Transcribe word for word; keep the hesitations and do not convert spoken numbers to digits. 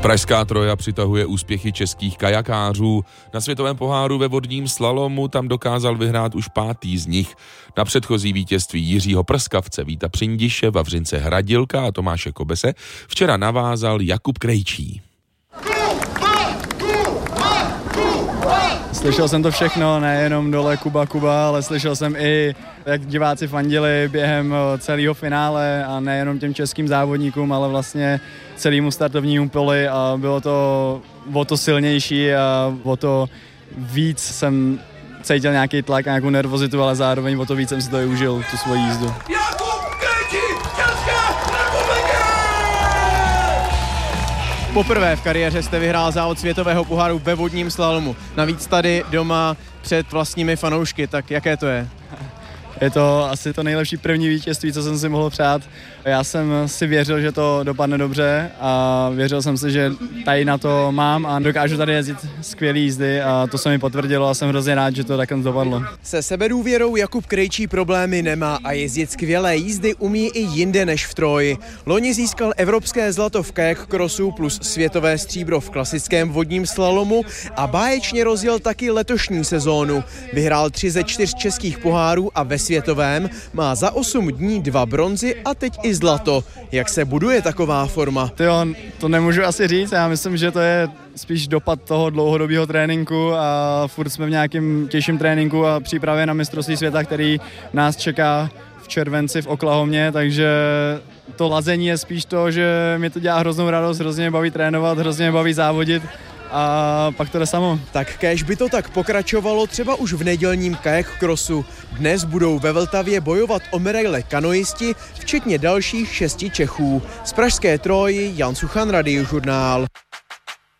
Pražská Troja přitahuje úspěchy českých kajakářů. Na světovém poháru ve vodním slalomu tam dokázal vyhrát už pátý z nich. Na předchozí vítězství Jiřího Prskavce, Víta Přindiše, Vavřince Hradilka a Tomáše Kobese včera navázal Jakub Krejčí. Slyšel jsem to všechno, nejenom dole Kuba Kuba, ale slyšel jsem i, jak diváci fandili během celého finále a nejenom těm českým závodníkům, ale vlastně celému startovnímu poli a bylo to o to silnější a o to víc jsem cítil nějaký tlak, nějakou nervozitu, ale zároveň o to víc jsem si to i užil, tu svoji jízdu. Poprvé v kariéře jste vyhrál závod světového poháru ve vodním slalomu. Navíc tady doma před vlastními fanoušky, tak jaké to je? Je to asi to nejlepší první vítězství, co jsem si mohl přát. Já jsem si věřil, že to dopadne dobře a věřil jsem si, že tady na to mám a dokážu tady jezdit skvělý jízdy a to se mi potvrdilo a jsem hrozně rád, že to takhle dopadlo. Se sebedůvěrou Jakub Krejčí problémy nemá a jezdit skvělé jízdy umí i jinde než v Troji. Loni získal evropské zlato v kayak crossu plus světové stříbro v klasickém vodním slalomu a báječně rozjel taky letošní sezónu. Vyhrál tři ze čtyř českých pohárů a ve světovém má za osm dní dva bronzy a teď i zlato. Jak se buduje taková forma? Tyjo, to nemůžu asi říct, já myslím, že to je spíš dopad toho dlouhodobého tréninku a furt jsme v nějakém těžším tréninku a přípravě na mistrovství světa, který nás čeká v červenci v Oklahomě, takže to lazení je spíš to, že mi to dělá hroznou radost, hrozně mě baví trénovat, hrozně mě baví závodit a pak to jde samo. Tak kéž by to tak pokračovalo třeba už v nedělním kayak crossu. Dnes budou ve Vltavě bojovat o medaile kanoisti, včetně dalších šesti Čechů. Z pražské Troji Jan Suchan, Radiožurnál.